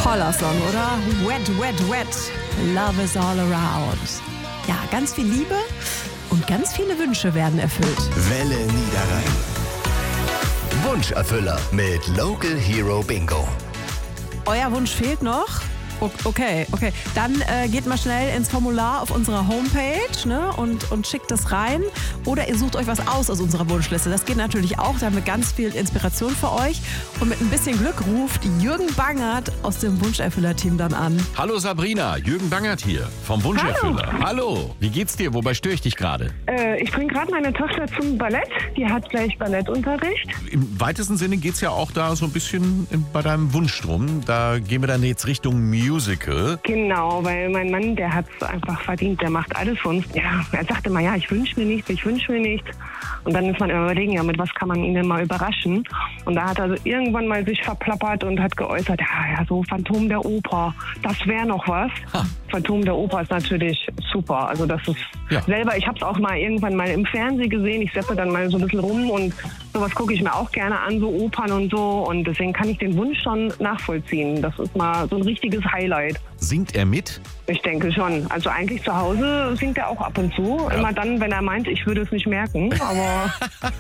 Toller Song, oder? Wet, wet, wet. Love is all around. Ja, ganz viel Liebe und ganz viele Wünsche werden erfüllt. Welle Niederrhein. Wunscherfüller mit Local Hero Bingo. Euer Wunsch fehlt noch? Okay. Dann geht mal schnell ins Formular auf unserer Homepage, ne, und schickt das rein. Oder ihr sucht euch was aus unserer Wunschliste. Das geht natürlich auch. Da haben wir ganz viel Inspiration für euch. Und mit ein bisschen Glück ruft Jürgen Bangert aus dem Wunscherfüller-Team dann an. Hallo Sabrina, Jürgen Bangert hier vom Wunscherfüller. Hallo, wie geht's dir? Wobei störe ich dich gerade? Ich bringe gerade meine Tochter zum Ballett. Die hat gleich Ballettunterricht. Im weitesten Sinne geht's ja auch da so ein bisschen bei deinem Wunsch drum. Da gehen wir dann jetzt Richtung Musical. Genau, weil mein Mann, der hat es einfach verdient. Der macht alles für uns. Ja, er sagt immer, ja, ich wünsche mir nichts. Und dann ist man immer überlegen, ja, mit was kann man ihn denn mal überraschen? Und da hat er also irgendwann mal sich verplappert und hat geäußert, ja, so Phantom der Oper, das wäre noch was. Phantom der Oper ist natürlich super. Also das ist selber, ich habe es auch mal irgendwann mal im Fernsehen gesehen. Ich seppe dann mal so ein bisschen rum und sowas gucke ich mir auch gerne an, so Opern und so. Und deswegen kann ich den Wunsch schon nachvollziehen. Das ist mal so ein richtiges Highlight. Singt er mit? Ich denke schon. Also eigentlich zu Hause singt er auch ab und zu. Ja. Immer dann, wenn er meint, ich würde es nicht merken. Aber,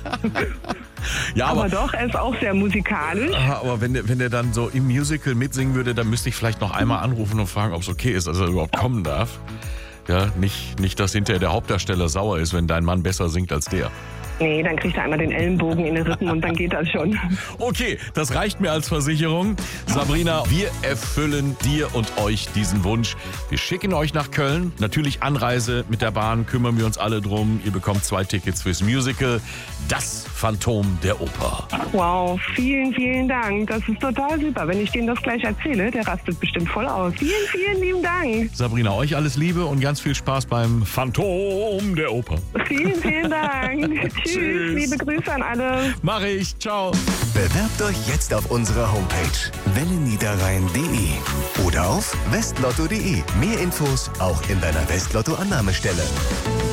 aber doch, er ist auch sehr musikalisch. Aber wenn der dann so im Musical mitsingen würde, dann müsste ich vielleicht noch einmal anrufen und fragen, ob es okay ist, dass er überhaupt kommen darf. Ja, nicht, dass hinterher der Hauptdarsteller sauer ist, wenn dein Mann besser singt als der. Nee, dann kriegt er einmal den Ellenbogen in den Rippen und dann geht das schon. Okay, das reicht mir als Versicherung. Sabrina, wir erfüllen dir und euch diesen Wunsch. Wir schicken euch nach Köln. Natürlich Anreise mit der Bahn, kümmern wir uns alle drum. Ihr bekommt 2 Tickets fürs Musical, Das Phantom der Oper. Wow, vielen, vielen Dank. Das ist total super. Wenn ich denen das gleich erzähle, der rastet bestimmt voll aus. Vielen, vielen lieben Dank. Sabrina, euch alles Liebe und ganz viel Spaß beim Phantom der Oper. Vielen, vielen Dank. Tschüss, liebe Grüße an alle. Mach ich, ciao. Bewerbt euch jetzt auf unserer Homepage welleniederrhein.de oder auf westlotto.de. Mehr Infos auch in deiner Westlotto-Annahmestelle.